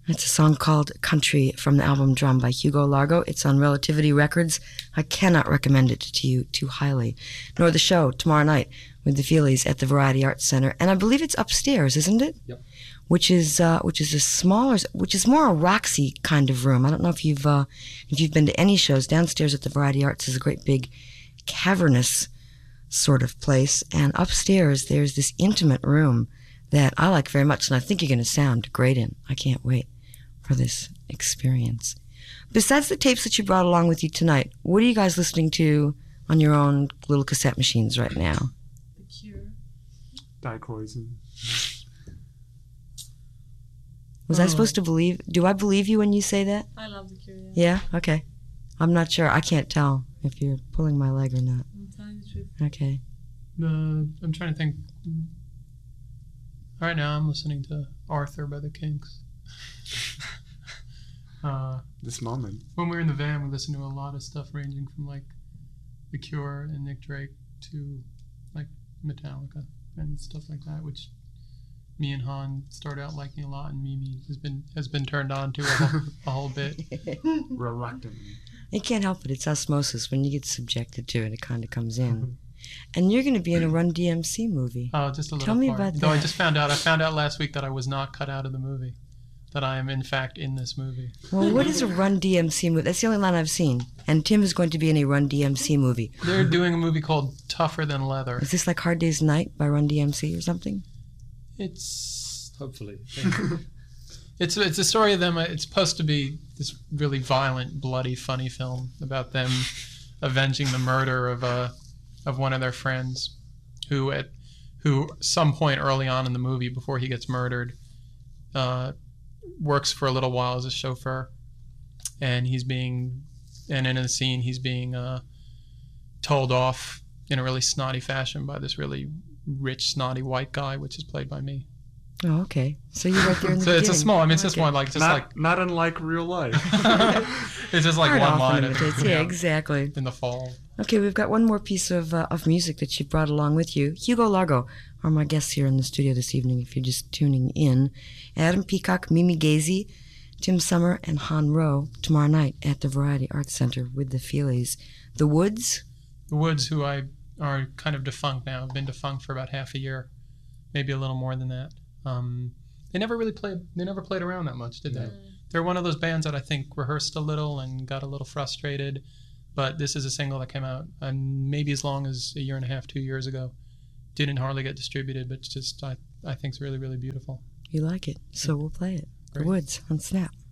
It's a song called Country from the album Drum by Hugo Largo. It's on Relativity Records. I cannot recommend it to you too highly. Nor the show tomorrow night with the Feelies at the Variety Arts Center. And I believe it's upstairs, isn't it? Yep. Which is a smaller, which is more a Roxy kind of room. I don't know if you've been to any shows. Downstairs at the Variety Arts is a great big cavernous sort of place. And upstairs there's this intimate room that I like very much, and I think you're going to sound great in. I can't wait for this experience. Besides the tapes that you brought along with you tonight, what are you guys listening to on your own little cassette machines right now? The Cure. Dipoison. Was I supposed to believe? Do I believe you when you say that? I love The Cure. Yeah? Okay. I'm not sure. I can't tell if you're pulling my leg or not. I'm telling the truth. Okay. I'm trying to think. Right now I'm listening to Arthur by the Kinks. This moment. When we were in the van, we listened to a lot of stuff ranging from like The Cure and Nick Drake to like Metallica and stuff like that, which me and Han started out liking a lot, and Mimi has been turned on to a whole bit. Reluctantly. You can't help it. It's osmosis. When you get subjected to it, it kind of comes in. And you're going to be in a Run DMC movie. Oh, just a little Tell me part. about Though that. I found out last week that I was not cut out of the movie. That I am in fact in this movie. Well, what is a Run DMC movie? That's the only line I've seen. And Tim is going to be in a Run DMC movie. They're doing a movie called Tougher Than Leather. Is this like Hard Day's Night by Run DMC or something? It's Hopefully. it's a story of them. It's supposed to be this really violent, bloody, funny film about them avenging the murder of one of their friends, who some point early on in the movie before he gets murdered, works for a little while as a chauffeur, and in a scene he's being told off in a really snotty fashion by this really rich, snotty white guy, which is played by me. Oh, okay. So you're right there in the So beginning. it's a small. I mean, it's just Okay. one like Not unlike real life. it's just like Art one often line. imitates. Yeah, exactly. In the fall. Okay, we've got one more piece of music that you brought along with you. Hugo Largo are my guests here in the studio this evening, if you're just tuning in. Adam Peacock, Mimi Gazy, Tim Summer, and Han Rowe tomorrow night at the Variety Arts Center with the Feelies. The Woods? The Woods, who are kind of defunct now, have been defunct for about half a year, maybe a little more than that. They never played around that much, did they? They're one of those bands that I think rehearsed a little and got a little frustrated, but this is a single that came out maybe as long as a year and a half, 2 years ago. Didn't hardly get distributed, but it's just I think it's really, really beautiful. You like it, so we'll play it. Great. The Woods on Snap.